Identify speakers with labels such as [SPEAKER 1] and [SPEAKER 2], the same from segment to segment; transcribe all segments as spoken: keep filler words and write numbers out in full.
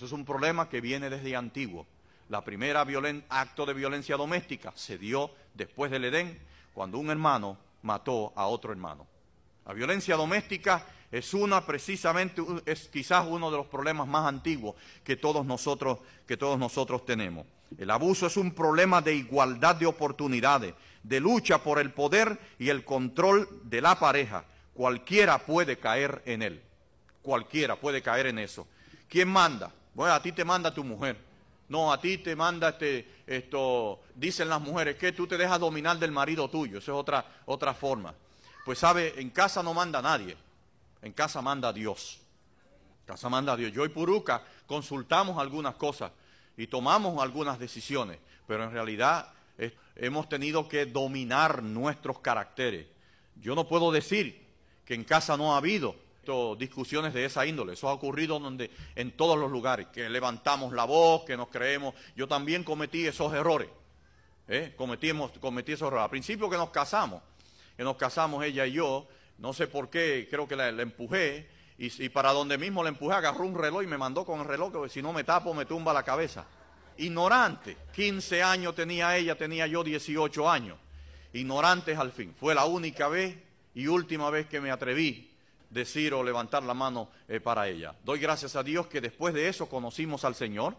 [SPEAKER 1] Eso es un problema que viene desde antiguo. La primera violen- acto de violencia doméstica se dio después del Edén, cuando un hermano mató a otro hermano. La violencia doméstica es una precisamente, es quizás uno de los problemas más antiguos que todos nosotros, que todos nosotros tenemos. El abuso es un problema de igualdad de oportunidades, de lucha por el poder y el control de la pareja. Cualquiera puede caer en él. Cualquiera puede caer en eso. ¿Quién manda? Bueno, a ti te manda tu mujer. No, a ti te manda este, esto, dicen las mujeres, que tú te dejas dominar del marido tuyo. Eso es otra, otra forma. Pues sabe, en casa no manda nadie. En casa manda Dios. En casa manda Dios. Yo y Puruca consultamos algunas cosas y tomamos algunas decisiones, pero en realidad eh, hemos tenido que dominar nuestros caracteres. Yo no puedo decir que en casa no ha habido esto, discusiones de esa índole. Eso ha ocurrido donde, en todos los lugares, que levantamos la voz, que nos creemos. Yo también cometí esos errores. ¿eh? Cometimos, cometí esos errores. Al principio que nos casamos, que nos casamos ella y yo, no sé por qué, creo que la, la empujé, y, y para donde mismo la empujé, agarró un reloj y me mandó con el reloj, que si no me tapo me tumba la cabeza. Ignorante, quince años tenía ella, tenía yo dieciocho años. Ignorantes al fin. Fue la única vez y última vez que me atreví a decir o levantar la mano eh, para ella. Doy gracias a Dios que después de eso conocimos al Señor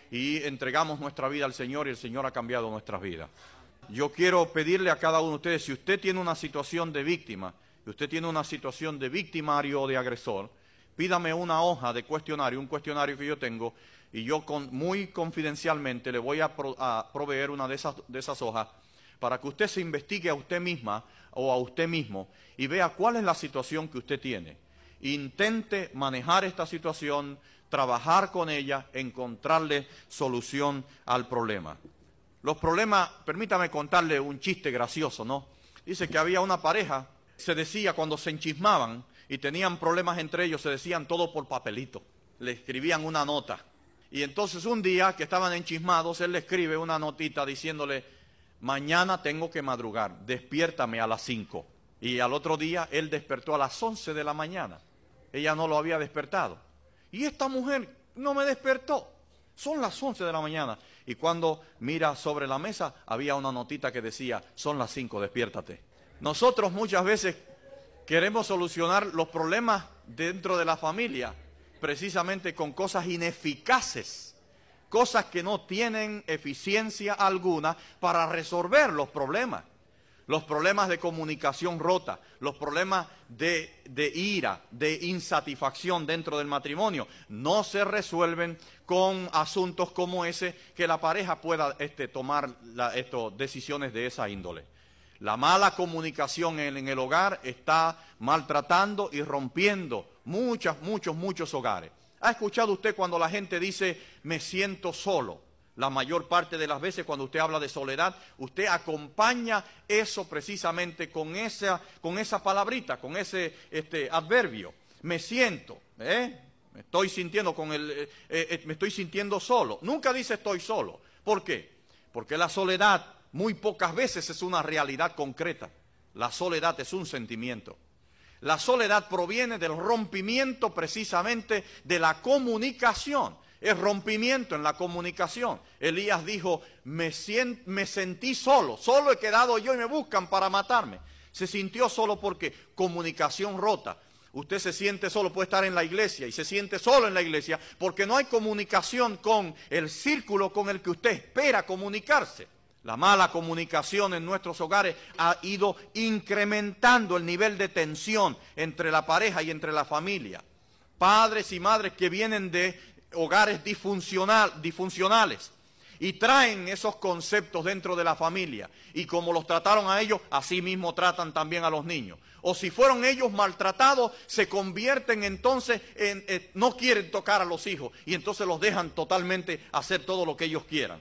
[SPEAKER 1] y entregamos nuestra vida al Señor y el Señor ha cambiado nuestras vidas. Yo quiero pedirle a cada uno de ustedes, si usted tiene una situación de víctima, si usted tiene una situación de victimario o de agresor, pídame una hoja de cuestionario, un cuestionario que yo tengo, y yo con, muy confidencialmente le voy a, pro, a proveer una de esas, de esas hojas para que usted se investigue a usted misma o a usted mismo y vea cuál es la situación que usted tiene. Intente manejar esta situación, trabajar con ella, encontrarle solución al problema. Los problemas, permítame contarle un chiste gracioso, ¿no? Dice que había una pareja, se decía cuando se enchismaban y tenían problemas entre ellos, se decían todo por papelito. Le escribían una nota. Y entonces un día que estaban enchismados, él le escribe una notita diciéndole, mañana tengo que madrugar, despiértame a las cinco. Y al otro día él despertó a las once de la mañana. Ella no lo había despertado. Y esta mujer no me despertó. Son las once de la mañana. Y cuando mira sobre la mesa, había una notita que decía, son las cinco, despiértate. Nosotros muchas veces queremos solucionar los problemas dentro de la familia precisamente con cosas ineficaces, cosas que no tienen eficiencia alguna para resolver los problemas. Los problemas de comunicación rota, los problemas de, de ira, de insatisfacción dentro del matrimonio, no se resuelven con asuntos como ese, que la pareja pueda este, tomar la, esto, decisiones de esa índole. La mala comunicación en, en el hogar está maltratando y rompiendo muchos, muchos, muchos hogares. ¿Ha escuchado usted cuando la gente dice, me siento solo? La mayor parte de las veces cuando usted habla de soledad, usted acompaña eso precisamente con esa, con esa palabrita, con ese este, adverbio. Me siento, ¿eh? me estoy sintiendo con el, eh, eh, me estoy sintiendo solo. Nunca dice estoy solo. ¿Por qué? Porque la soledad muy pocas veces es una realidad concreta. La soledad es un sentimiento. La soledad proviene del rompimiento precisamente de la comunicación. Es rompimiento en la comunicación. Elías dijo, me, sient, me sentí solo, solo he quedado yo y me buscan para matarme. Se sintió solo porque comunicación rota. Usted se siente solo, puede estar en la iglesia y se siente solo en la iglesia porque no hay comunicación con el círculo con el que usted espera comunicarse. La mala comunicación en nuestros hogares ha ido incrementando el nivel de tensión entre la pareja y entre la familia. Padres y madres que vienen de hogares disfuncional, disfuncionales y traen esos conceptos dentro de la familia y como los trataron a ellos, así mismo tratan también a los niños. O si fueron ellos maltratados, se convierten entonces en, eh, no quieren tocar a los hijos y entonces los dejan totalmente hacer todo lo que ellos quieran.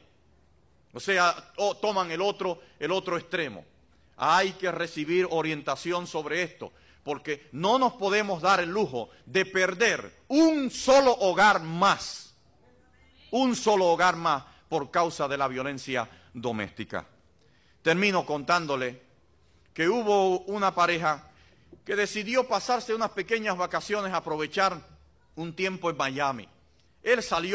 [SPEAKER 1] O sea, o toman el otro, el otro extremo. Hay que recibir orientación sobre esto, porque no nos podemos dar el lujo de perder un solo hogar más, un solo hogar más por causa de la violencia doméstica. Termino contándole que hubo una pareja que decidió pasarse unas pequeñas vacaciones, aprovechar un tiempo en Miami. Él salió